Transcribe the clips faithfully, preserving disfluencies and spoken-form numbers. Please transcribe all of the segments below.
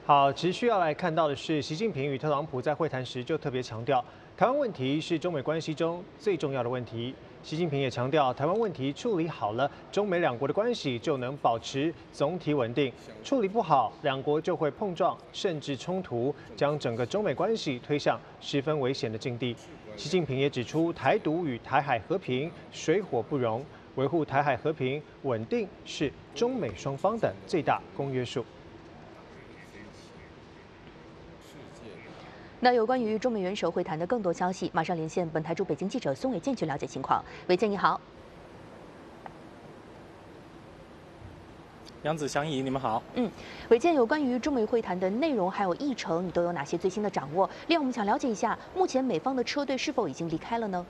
好，持续要来看到的是，习近平与特朗普在会谈时就特别强调，台湾问题是中美关系中最重要的问题。习近平也强调，台湾问题处理好了，中美两国的关系就能保持总体稳定；处理不好，两国就会碰撞，甚至冲突，将整个中美关系推向十分危险的境地。习近平也指出，台独与台海和平水火不容，维护台海和平稳定是中美双方的最大公约数。 那有关于中美元首会谈的更多消息，马上连线本台驻北京记者孙伟健去了解情况。伟健，你好。 杨子祥怡，你们好。 嗯，伟健，有关于中美会谈的内容还有议程，你都有哪些最新的掌握？另外，我们想了解一下，目前美方的车队是否已经离开了呢？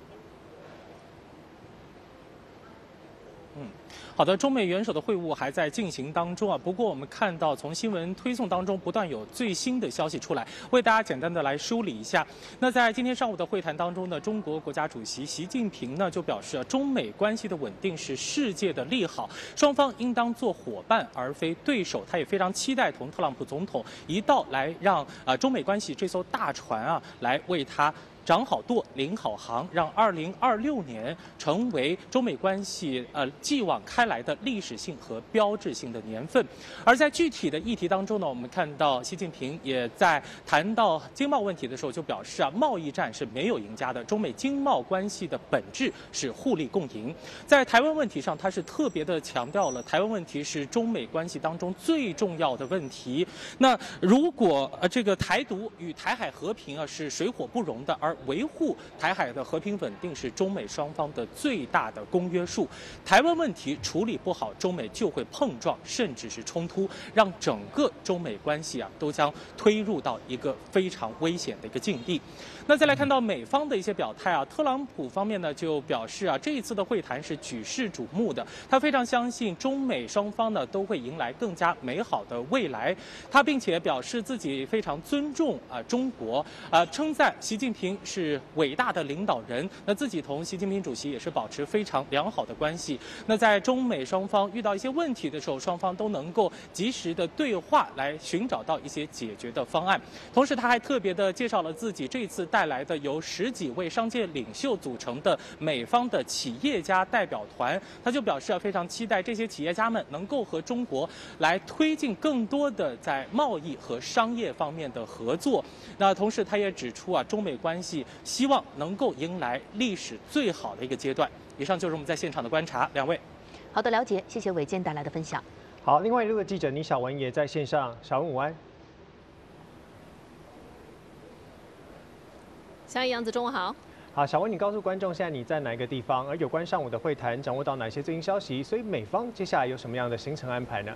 好的，中美元首的会晤还在进行当中啊。不过我们看到，从新闻推送当中不断有最新的消息出来，为大家简单的来梳理一下。那在今天上午的会谈当中呢，中国国家主席习近平呢就表示啊，中美关系的稳定是世界的利好，双方应当做伙伴而非对手。他也非常期待同特朗普总统一道来让啊中美关系这艘大船啊来为他 掌好舵，领好航，让二零二六年成为中美关系呃继往开来的历史性和标志性的年份。而在具体的议题当中呢，我们看到习近平也在谈到经贸问题的时候就表示啊，贸易战是没有赢家的，中美经贸关系的本质是互利共赢。在台湾问题上，他是特别的强调了台湾问题是中美关系当中最重要的问题。那如果呃这个台独与台海和平啊是水火不容的，而 维护台海的和平稳定是中美双方的最大的公约数。台湾问题处理不好，中美就会碰撞，甚至是冲突，让整个中美关系啊都将推入到一个非常危险的一个境地。那再来看到美方的一些表态啊，特朗普方面呢就表示啊，这一次的会谈是举世瞩目的，他非常相信中美双方呢都会迎来更加美好的未来。他并且表示自己非常尊重啊中国，啊称赞习近平 是伟大的领导人，那自己同习近平主席也是保持非常良好的关系。那在中美双方遇到一些问题的时候，双方都能够及时的对话，来寻找到一些解决的方案。同时，他还特别的介绍了自己这次带来的由十几位商界领袖组成的美方的企业家代表团，他就表示啊，非常期待这些企业家们能够和中国来推进更多的在贸易和商业方面的合作。那同时，他也指出啊，中美关系 希望能够迎来历史最好的一个阶段。以上就是我们在现场的观察，两位。 好的，了解，谢谢伟健带来的分享。 好，另外一路的记者倪小文也在线上，小文午安。 小易杨子，中午好。 好，小文，你告诉观众现在你在哪一个地方？而有关上午的会谈，掌握到哪些最新消息？所以美方接下来有什么样的行程安排呢？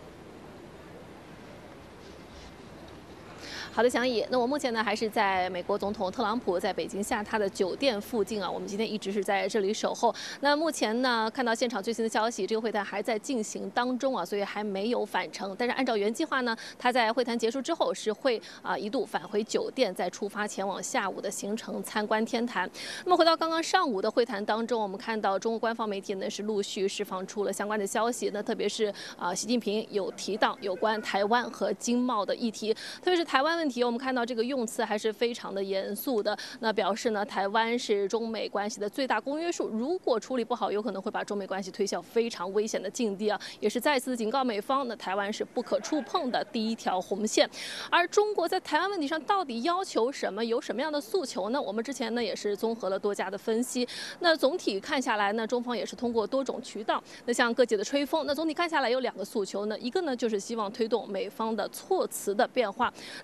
好的，祥乙。那我目前呢还是在美国总统特朗普在北京下榻的酒店附近啊。我们今天一直是在这里守候。那目前呢，看到现场最新的消息，这个会谈还在进行当中啊，所以还没有返程。但是按照原计划呢，他在会谈结束之后是会啊一度返回酒店，再出发前往下午的行程参观天坛。那么回到刚刚上午的会谈当中，我们看到中国官方媒体呢是陆续释放出了相关的消息。那特别是啊，习近平有提到有关台湾和经贸的议题，特别是台湾问题。 问题，我们看到这个用词还是非常的严肃的。那表示呢，台湾是中美关系的最大公约数，如果处理不好，有可能会把中美关系推向非常危险的境地啊！也是再次警告美方，那台湾是不可触碰的第一条红线。而中国在台湾问题上到底要求什么，有什么样的诉求呢？我们之前呢也是综合了多家的分析。那总体看下来呢，中方也是通过多种渠道，那像各界的吹风，那总体看下来有两个诉求呢，一个呢就是希望推动美方的措辞的变化。